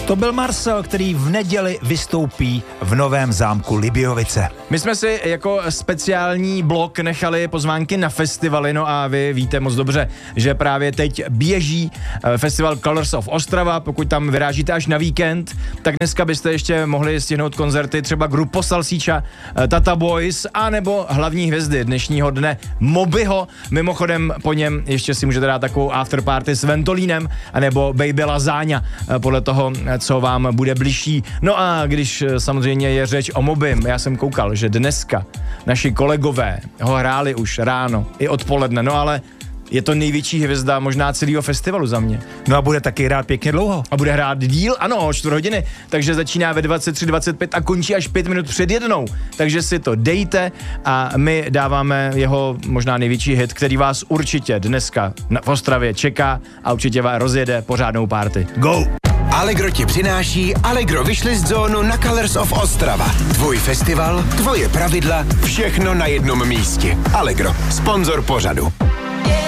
To byl Marcel, který v neděli vystoupí v Novém zámku Libiovice. My jsme si jako speciální blok nechali pozvánky na festivaly, no a vy víte moc dobře, že právě teď běží festival Colors of Ostrava. Pokud tam vyrážíte až na víkend, tak dneska byste ještě mohli stihnout koncerty třeba Grupo Salsíča, Tata Boys, anebo hlavní hvězdy dnešního dne Mobyho. Mimochodem po něm ještě si můžete dát takovou afterparty s Ventolínem, anebo Baby Lazáňa, podle toho, co vám bude bližší. No a když samozřejmě je řeč o Mobym, já jsem koukal, že dneska naši kolegové ho hráli už ráno i odpoledne, no ale je to největší hvězda možná celého festivalu za mě. No a bude taky hrát pěkně dlouho. A bude hrát díl, ano, 4 hodiny, takže začíná ve 23:25 a končí až 5 minut před 1. Takže si to dejte a my dáváme jeho možná největší hit, který vás určitě dneska v Ostravě čeká a určitě vás rozjede pořádnou party. Go! Allegro ti přináší Allegro Wishlist zónu na Colors of Ostrava. Tvůj festival, tvoje pravidla, všechno na jednom místě. Allegro, sponzor pořadu.